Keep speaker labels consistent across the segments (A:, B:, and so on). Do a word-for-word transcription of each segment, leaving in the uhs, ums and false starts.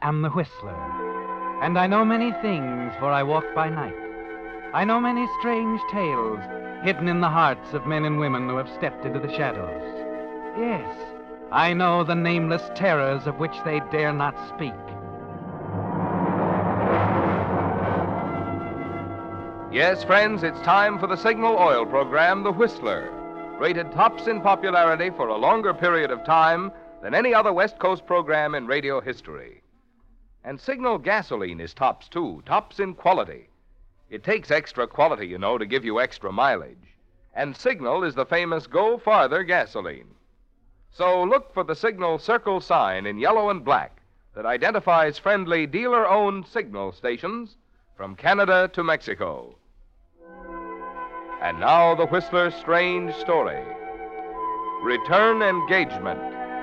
A: am the Whistler, and I know many things, for I walk by night. I know many strange tales hidden in the hearts of men and women who have stepped into the shadows. Yes, I know the nameless terrors of which they dare not speak.
B: Yes, friends, it's time for the Signal Oil program, The Whistler, rated tops in popularity for a longer period of time than any other West Coast program in radio history. And Signal gasoline is tops, too, tops in quality. It takes extra quality, you know, to give you extra mileage. And Signal is the famous Go Farther gasoline. So look for the Signal Circle sign in yellow and black that identifies friendly dealer-owned Signal stations from Canada to Mexico. And now the Whistler's strange story. Return engagement.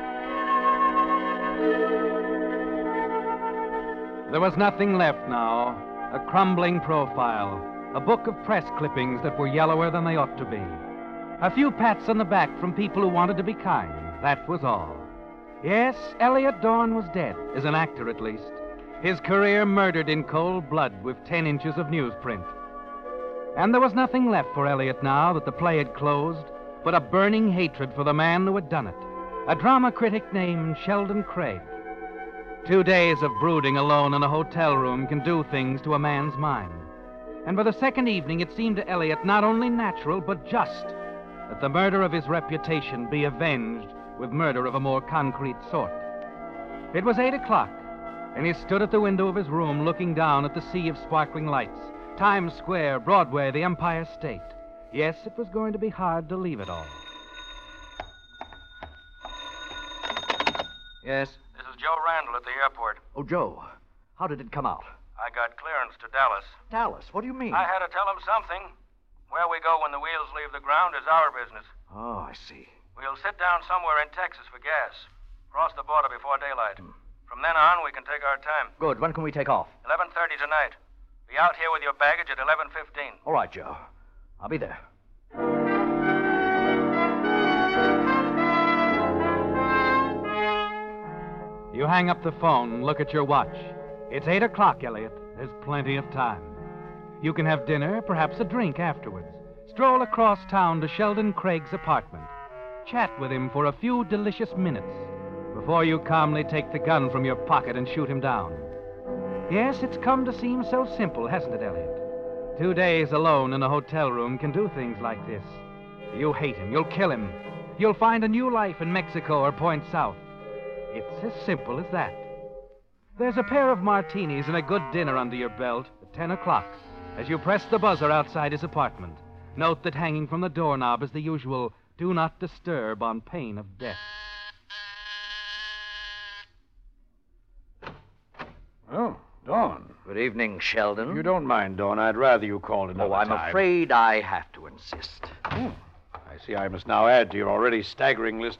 A: There was nothing left now. A crumbling profile. A book of press clippings that were yellower than they ought to be. A few pats on the back from people who wanted to be kind. That was all. Yes, Elliot Dorn was dead, as an actor at least. His career murdered in cold blood with ten inches of newsprint. And there was nothing left for Elliot now that the play had closed but a burning hatred for the man who had done it, a drama critic named Sheldon Craig. Two days of brooding alone in a hotel room can do things to a man's mind. And by the second evening, it seemed to Elliot not only natural but just that the murder of his reputation be avenged with murder of a more concrete sort. It was eight o'clock, and he stood at the window of his room looking down at the sea of sparkling lights. Times Square, Broadway, the Empire State. Yes, it was going to be hard to leave it all.
C: Yes?
D: This is Joe Randall at the airport.
C: Oh, Joe. How did it come out?
D: I got clearance to Dallas.
C: Dallas? What do you mean?
D: I had to tell him something. Where we go when the wheels leave the ground is our business.
C: Oh, I see.
D: We'll sit down somewhere in Texas for gas. Cross the border before daylight. Hmm. From then on, we can take our time.
C: Good. When can we take off?
D: eleven thirty tonight. Be out here with your baggage at eleven fifteen.
C: All right, Joe. I'll be there.
A: You hang up the phone and look at your watch. It's eight o'clock, Elliot. There's plenty of time. You can have dinner, perhaps a drink afterwards. Stroll across town to Sheldon Craig's apartment. Chat with him for a few delicious minutes before you calmly take the gun from your pocket and shoot him down. Yes, it's come to seem so simple, hasn't it, Elliot? Two days alone in a hotel room can do things like this. You hate him. You'll kill him. You'll find a new life in Mexico or Point South. It's as simple as that. There's a pair of martinis and a good dinner under your belt at ten o'clock as you press the buzzer outside his apartment. Note that hanging from the doorknob is the usual "do not disturb" on pain of death.
E: Oh, Dawn.
C: Good evening, Sheldon.
E: If you don't mind, Dawn, I'd rather you called another
C: Oh, I'm
E: time.
C: afraid I have to insist.
E: Hmm. I see I must now add to your already staggering list